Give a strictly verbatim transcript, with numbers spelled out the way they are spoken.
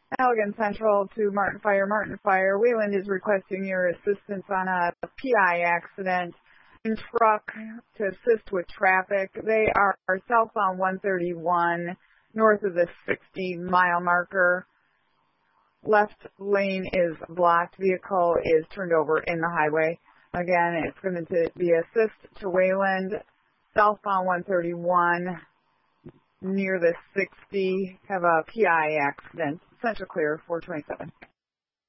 Allegan Central to Martin Fire. Martin Fire. Wayland is requesting your assistance on a P I accident. In truck to assist with traffic. They are southbound one thirty-one, north of the sixty mile marker. Left lane is blocked. Vehicle is turned over in the highway. Again, it's going to be assist to Wayland, southbound one thirty-one, near the sixty. Have a P I accident. Central clear, four twenty-seven.